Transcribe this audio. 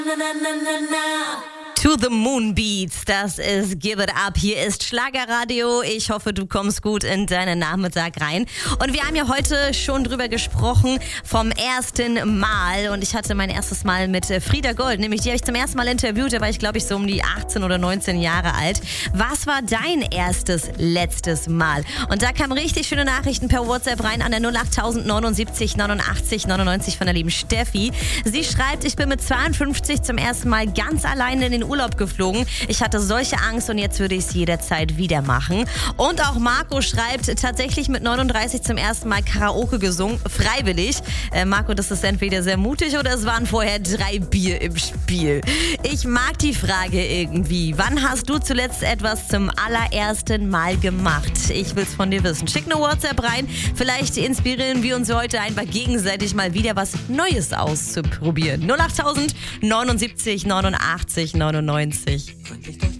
To the Moon Beats, das ist Give It Up. Hier ist Schlagerradio. Ich hoffe, du kommst gut in deinen Nachmittag rein. Und wir haben ja heute schon drüber gesprochen vom ersten Mal. Und ich hatte mein erstes Mal mit Frieda Gold, nämlich die habe ich zum ersten Mal interviewt. Da war ich, glaube ich, so um die 18 oder 19 Jahre alt. Was war dein letztes Mal? Und da kamen richtig schöne Nachrichten per WhatsApp rein an der 08000 79 89 99 von der lieben Steffi. Sie schreibt, ich bin mit 52 zum ersten Mal ganz alleine in den Urlaub geflogen. Ich hatte solche Angst und jetzt würde ich es jederzeit wieder machen. Und auch Marco schreibt, tatsächlich mit 39 zum ersten Mal Karaoke gesungen, freiwillig. Marco, das ist entweder sehr mutig oder es waren vorher 3 Bier im Spiel. Ich mag die Frage irgendwie. Wann hast du zuletzt etwas zum allerersten Mal gemacht? Ich will es von dir wissen. Schick eine WhatsApp rein. Vielleicht inspirieren wir uns heute einfach gegenseitig mal wieder was Neues auszuprobieren. 08000 79 89 99.